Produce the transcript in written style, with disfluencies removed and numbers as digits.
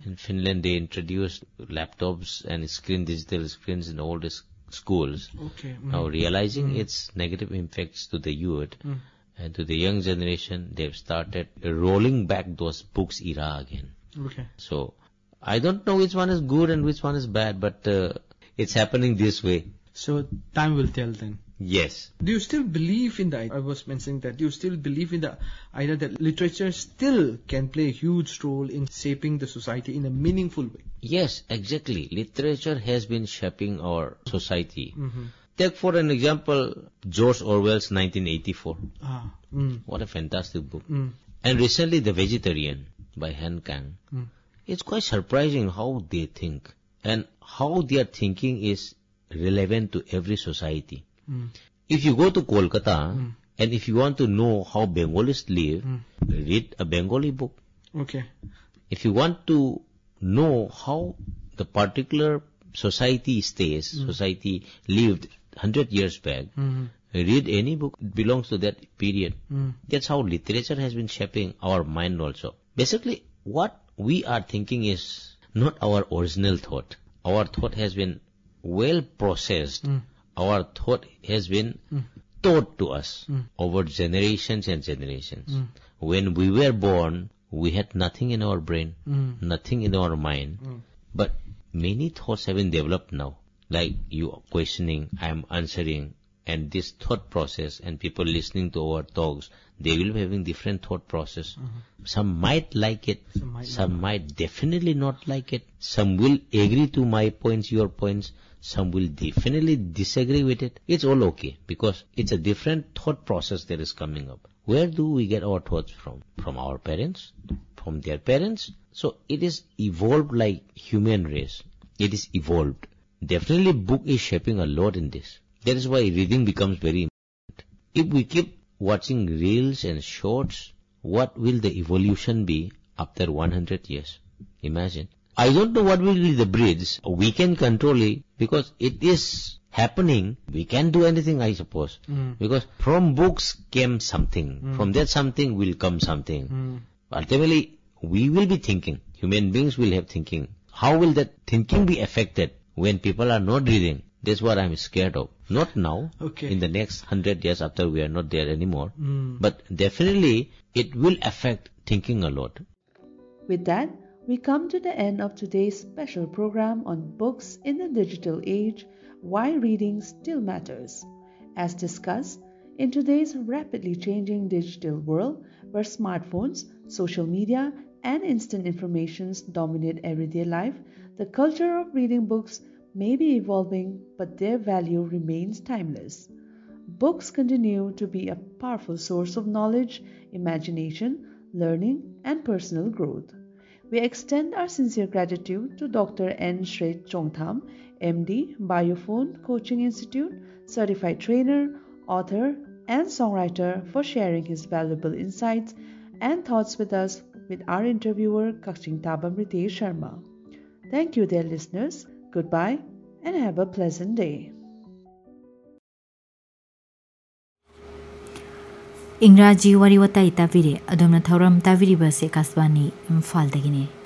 In Finland, they introduced laptops and digital screens in all the schools. Okay. Now, realizing its negative impacts to the youth and to the young generation, they've started rolling back those books era again. Okay. So, I don't know which one is good and which one is bad, but it's happening this way. So, time will tell then. Yes. Do you still believe in I was mentioning that, do you still believe in the idea that literature still can play a huge role in shaping the society in a meaningful way? Yes, exactly. Literature has been shaping our society. Take for an example, George Orwell's 1984. What a fantastic book. And recently, The Vegetarian by Han Kang. It's quite surprising how they think and how their thinking is relevant to every society. If you go to Kolkata and if you want to know how Bengalis live, read a Bengali book. Okay. If you want to know how the particular society society lived 100 years back, read any book that belongs to that period. That's how literature has been shaping our mind also. Basically, what we are thinking is not our original thought. Our thought has been well processed. Our thought has been taught to us over generations and generations. When we were born, we had nothing in our brain, nothing in our mind. But many thoughts have been developed now. Like you questioning, I am answering, and this thought process and people listening to our talks, they will be having different thought process. Some might like it, some might definitely not like it. Some will agree to my points, your points. Some will definitely disagree with it. It's all okay because it's a different thought process that is coming up. Where do we get our thoughts from? From our parents? From their parents? So it is evolved like human race. It is evolved. Definitely book is shaping a lot in this. That is why reading becomes very important. If we keep watching reels and shorts, what will the evolution be after 100 years? Imagine. I don't know what will be the bridge. We can control it because it is happening. We can do anything, I suppose. Because from books came something. From that something will come something. Ultimately, we will be thinking. Human beings will have thinking. How will that thinking be affected when people are not reading? That's what I'm scared of. Not now. Okay. In the next 100 years after we are not there anymore. But definitely, it will affect thinking a lot. With that, we come to the end of today's special program on books in the digital age, why reading still matters. As discussed, in today's rapidly changing digital world where smartphones, social media, and instant informations dominate everyday life, the culture of reading books may be evolving, but their value remains timeless. Books continue to be a powerful source of knowledge, imagination, learning, and personal growth. We extend our sincere gratitude to Dr. N. Shred Chongtham, MD, Biophone Coaching Institute, certified trainer, author, and songwriter for sharing his valuable insights and thoughts with us with our interviewer Kakshing Tabam Ritesh Sharma. Thank you, dear listeners. Goodbye and have a pleasant day. इंग्राजी वारी वताई ताबिरे अदोमना थौरम ताबिरी बसे कासवानी इम्फाल दगिने